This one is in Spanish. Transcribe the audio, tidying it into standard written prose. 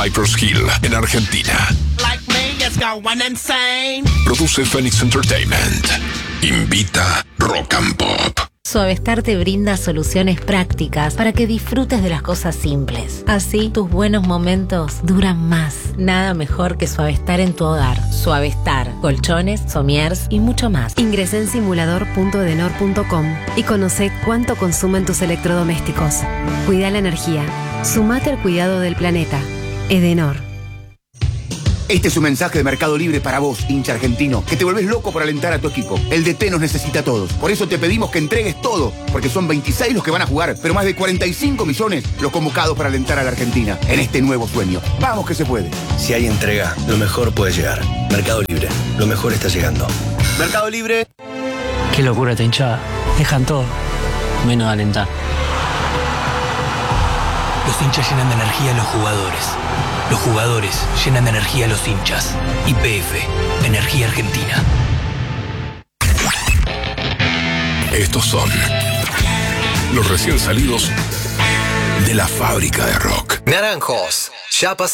Cypress Hill, en Argentina. Produce Phoenix Entertainment. Invita Rock and Pop. Suavestar te brinda soluciones prácticas para que disfrutes de las cosas simples. Así, tus buenos momentos duran más. Nada mejor que Suavestar en tu hogar. Suavestar, colchones, somiers y mucho más. Ingresá en simulador.edenor.com y conoce cuánto consumen tus electrodomésticos. Cuida la energía. Sumate al cuidado del planeta. Edenor. Este es un mensaje de Mercado Libre para vos, hincha argentino, que te volvés loco por alentar a tu equipo. El DT nos necesita a todos. Por eso te pedimos que entregues todo, porque son 26 los que van a jugar, pero más de 45 millones los convocados para alentar a la Argentina en este nuevo sueño. Vamos que se puede. Si hay entrega, lo mejor puede llegar. Mercado Libre, lo mejor está llegando. Mercado Libre. Qué locura esta hinchada. Dejan todo, menos alentar. Los hinchas llenan de energía a los jugadores. Los jugadores llenan de energía a los hinchas. YPF, Energía Argentina. Estos son los recién salidos de la fábrica de rock. Naranjos, ya pasaron.